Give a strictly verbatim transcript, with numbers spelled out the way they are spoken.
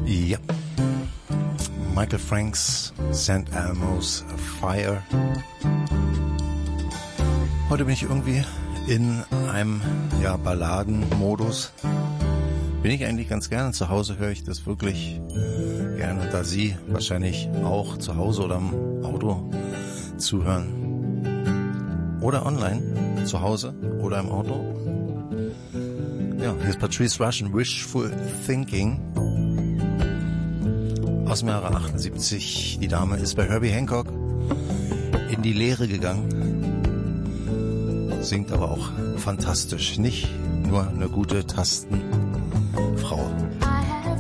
Ja. Michael Franks, Saint Elmo's Fire. Heute bin ich irgendwie in einem ja, Balladenmodus. Bin ich eigentlich ganz gerne. Zu Hause höre ich das wirklich gerne, da Sie wahrscheinlich auch zu Hause oder im Auto zuhören. Oder online, zu Hause oder im Auto. Ja, hier ist Patrice Rushen, Wishful Thinking. Aus dem Jahre achtundsiebzig. Die Dame ist bei Herbie Hancock in die Lehre gegangen. Singt aber auch fantastisch. Nicht nur eine gute Tasten-